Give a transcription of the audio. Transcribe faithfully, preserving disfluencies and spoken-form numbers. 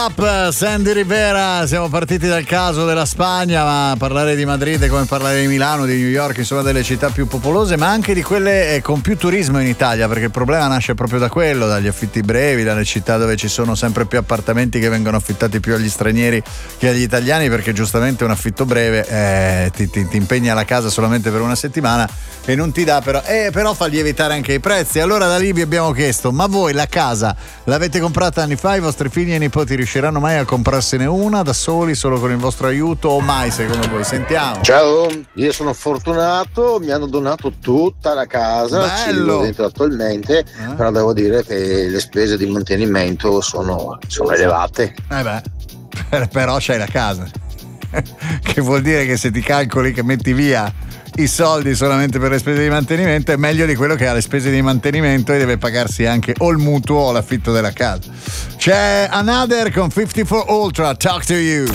Up, Sandy Rivera, siamo partiti dal caso della Spagna, ma parlare di Madrid è come parlare di Milano, di New York, insomma delle città più popolose, ma anche di quelle con più turismo in Italia, perché il problema nasce proprio da quello, dagli affitti brevi, dalle città dove ci sono sempre più appartamenti che vengono affittati più agli stranieri che agli italiani, perché giustamente un affitto breve eh, ti, ti, ti impegna la casa solamente per una settimana e non ti dà però, eh, però fa lievitare anche i prezzi. Allora da lì vi abbiamo chiesto: ma voi la casa l'avete comprata anni fa? I vostri figli e nipoti riusciranno mai a comprarsene una da soli, solo con il vostro aiuto, o mai secondo voi? Sentiamo. Ciao, io sono fortunato, mi hanno donato tutta la casa, Bello. ci vivo dentro attualmente, eh? Però devo dire che le spese di mantenimento sono, sono elevate. Eh beh, però c'hai la casa. Che vuol dire che se ti calcoli che metti via i soldi solamente per le spese di mantenimento è meglio di quello che ha le spese di mantenimento e deve pagarsi anche o il mutuo o l'affitto della casa. C'è Another con cinquantaquattro Ultra, Talk to You.